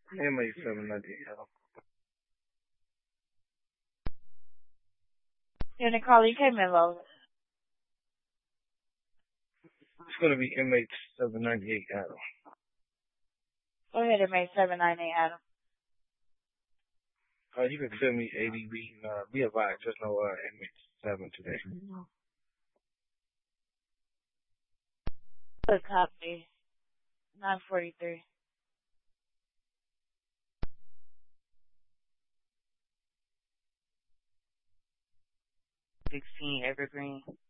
Inmate 798 Adam. Unit call, you came in low. It's going to be inmate 798 Adam. Go ahead, inmate 798 Adam. You can send me ADB and be advised. There's no inmate 7 today. Good copy. 943. 16 Evergreen.